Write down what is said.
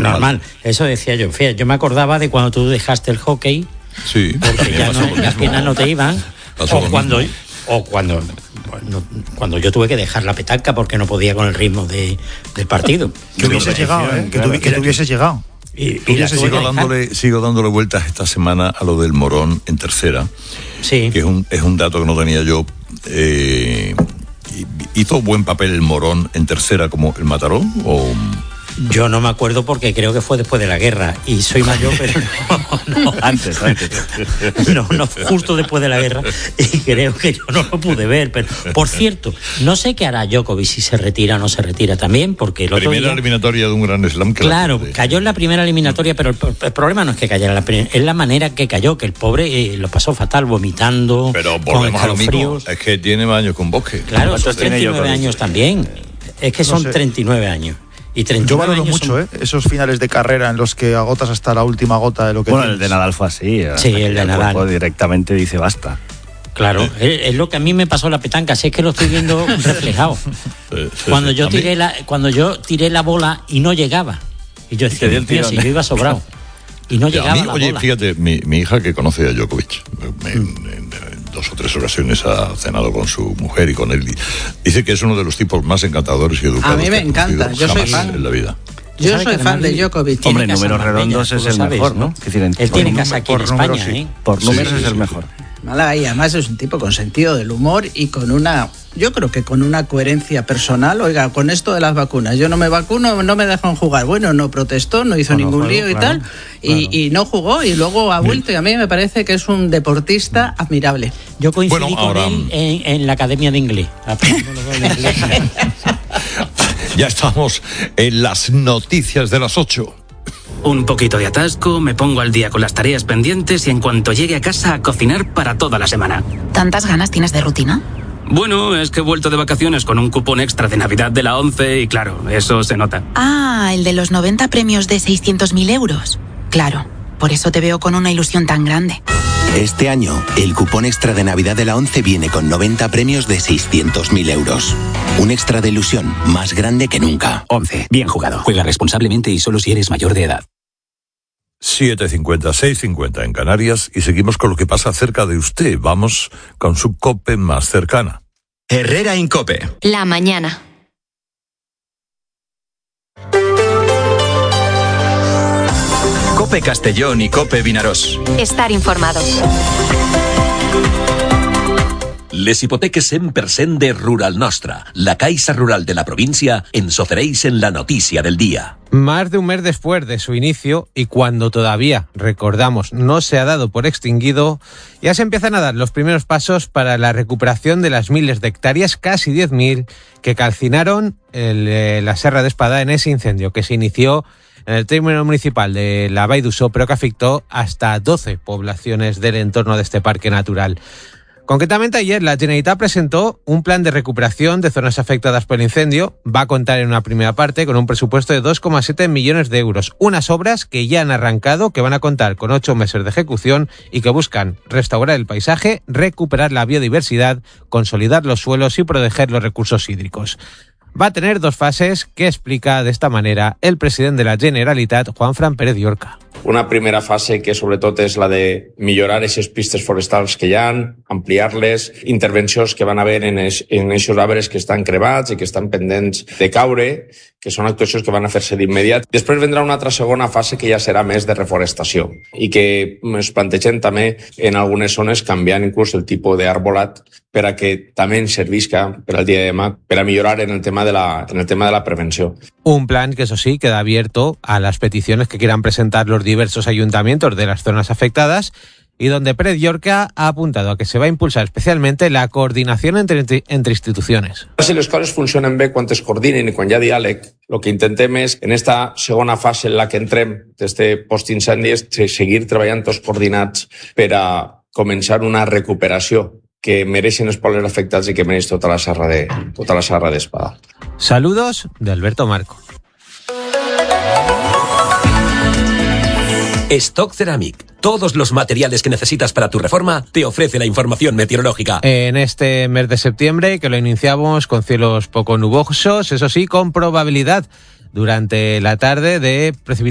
normal. Eso decía yo. Fíjate, yo me acordaba de cuando tú dejaste el hockey, sí, porque ya las piernas no te iban, o cuando yo tuve que dejar la petanca porque no podía con el ritmo del partido. Que hubieses llegado, que tú hubieses llegado. Sigo dándole vueltas esta semana a lo del Morón en tercera, sí, que es un dato que no tenía yo. ¿Hizo buen papel el Morón en tercera como el Mataró? ¿O? Yo no me acuerdo porque creo que fue después de la guerra y soy mayor, pero no. Antes. No, justo después de la guerra, y creo que yo no lo pude ver. Pero, por cierto, no sé qué hará Djokovic, si se retira o no se retira también, porque el otro primera día, eliminatoria de un Gran Slam. Claro, cayó en la primera eliminatoria, pero el problema no es que cayera en la primera, es la manera que cayó, que el pobre lo pasó fatal, vomitando, pero volvemos a lo mismo, es que tiene más años con Bosque. Claro, son 39 años también, es que son 39 años. Yo valoro mucho esos finales de carrera en los que agotas hasta la última gota de lo que tienes. El de Nadal fue así. Sí, el de Nadal. Directamente dice basta. Claro, es lo que a mí me pasó la petanca, si es que lo estoy viendo reflejado. Cuando yo tiré la bola y no llegaba. Y yo decía, Dios, si yo iba sobrado. Y no llegaba la bola. Fíjate, mi hija que conoce a Djokovic, en 2 o 3 ocasiones ha cenado con su mujer y con él. Dice que es uno de los tipos más encantadores y educados. A mí me encanta, yo soy fan. En la vida. Yo soy fan de Djokovic. Hombre, en números redondos es el mejor, ¿no? Es decir, él tiene casa aquí en España, sí. Por números es el mejor. Málaga, y además es un tipo con sentido del humor y con yo creo que con una coherencia personal. Oiga, con esto de las vacunas, yo no me vacuno, no me dejan jugar. Bueno, no protestó, no hizo ningún lío y tal, y no jugó y luego ha vuelto. Y a mí me parece que es un deportista admirable. Yo coincidí con él en la Academia de Inglés. Ya estamos en las noticias de las 8. Un poquito de atasco, me pongo al día con las tareas pendientes y en cuanto llegue a casa a cocinar para toda la semana. ¿Tantas ganas tienes de rutina? Bueno, es que he vuelto de vacaciones con un cupón extra de Navidad de la 11 y claro, eso se nota. Ah, el de los 90 premios de 600.000 euros. Claro, por eso te veo con una ilusión tan grande. Este año, el cupón extra de Navidad de la 11 viene con 90 premios de 600.000 euros. Un extra de ilusión más grande que nunca. 11. Bien jugado. Juega responsablemente y solo si eres mayor de edad. 7:50, 6:50 en Canarias y seguimos con lo que pasa cerca de usted. Vamos con su COPE más cercana. Herrera en COPE. La mañana. COPE Castellón y COPE Vinaròs. Estar informado. Les hipoteques 100% de Rural Nostra, la Caixa Rural de la provincia, ens ofereix en la notícia del día. Más de un mes después de su inicio y cuando todavía, recordamos, no se ha dado por extinguido, ya se empiezan a dar los primeros pasos para la recuperación de las miles de hectáreas, casi 10.000, que calcinaron la Serra de Espadà en ese incendio que se inició en el término municipal de la Vall d'Uixó, pero que afectó hasta 12 poblaciones del entorno de este parque natural. Concretamente ayer la Generalitat presentó un plan de recuperación de zonas afectadas por el incendio. Va a contar en una primera parte con un presupuesto de 2,7 millones de euros. Unas obras que ya han arrancado, que van a contar con 8 meses de ejecución y que buscan restaurar el paisaje, recuperar la biodiversidad, consolidar los suelos y proteger los recursos hídricos. Va a tener 2 fases que explica de esta manera el presidente de la Generalitat, Juanfran Pérez Llorca. Una primera fase que sobretot és la de millorar aquestes pistes forestals que hi ha, ampliar-les, intervencions que van haver en aquests arbres que estan cremats i que estan pendents de caure, que són actuacions que van a fer-se d'immediat. Després vendrà una altra segona fase que ja serà més de reforestació i que es plantegem també en algunes zones canviant inclús el tipus d'arbolat per a que també ens servisca per al dia de demà per a millorar en el tema de la prevenció. Un plan que, eso sí, queda abierto a las peticiones que quieran presentar los diversos ayuntamientos de las zonas afectadas y donde Pérez Llorca ha apuntado a que se va a impulsar especialmente la coordinación entre instituciones. Si les coses funcionen bé quan es coordinen i quan hi ha diàleg, el que intentem és, en esta segona fase en la que entrem d'este postincendi, és seguir treballant tots coordinats per a començar una recuperació que mereixen els pobles afectats i que mereix tota la serra d'Espadà. Saludos de Alberto Marco. Stock Ceramic. Todos los materiales que necesitas para tu reforma te ofrece la información meteorológica. En este mes de septiembre, que lo iniciamos con cielos poco nubosos, eso sí, con probabilidad durante la tarde de precipitaciones